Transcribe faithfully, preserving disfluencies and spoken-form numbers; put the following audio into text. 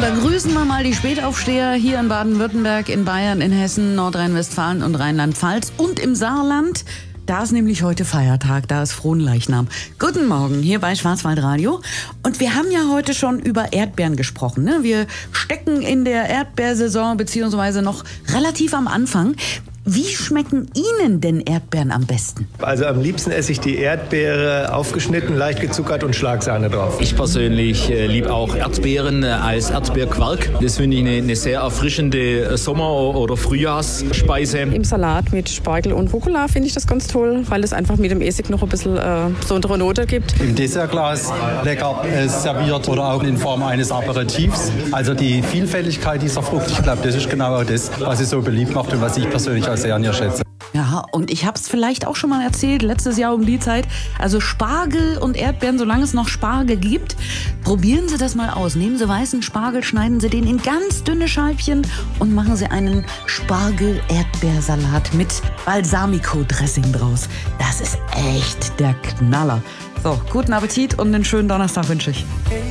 da grüßen wir mal die Spätaufsteher hier in Baden-Württemberg, in Bayern, in Hessen, Nordrhein-Westfalen und Rheinland-Pfalz und im Saarland. Da ist nämlich heute Feiertag, da ist Fronleichnam. Guten Morgen, hier bei Schwarzwaldradio. Und wir haben ja heute schon über Erdbeeren gesprochen, ne? Wir stecken in der Erdbeersaison beziehungsweise noch relativ am Anfang. Wie schmecken Ihnen denn Erdbeeren am besten? Also am liebsten esse ich die Erdbeere aufgeschnitten, leicht gezuckert und Schlagsahne drauf. Ich persönlich äh, liebe auch Erdbeeren äh, als Erdbeerquark. Das finde ich eine, eine sehr erfrischende Sommer- oder Frühjahrsspeise. Im Salat mit Spargel und Rucola finde ich das ganz toll, weil es einfach mit dem Essig noch ein bisschen äh, besondere Note gibt. Im Dessertglas lecker äh, serviert oder auch in Form eines Aperitifs. Also die Vielfältigkeit dieser Frucht, ich glaube, das ist genau das, was sie so beliebt macht und was ich persönlich sehr an ihr schätze. Ja, und ich habe es vielleicht auch schon mal erzählt, letztes Jahr um die Zeit. Also Spargel und Erdbeeren, solange es noch Spargel gibt, probieren Sie das mal aus. Nehmen Sie weißen Spargel, schneiden Sie den in ganz dünne Scheibchen und machen Sie einen Spargel-Erdbeersalat mit Balsamico-Dressing draus. Das ist echt der Knaller. So, guten Appetit und einen schönen Donnerstag wünsche ich.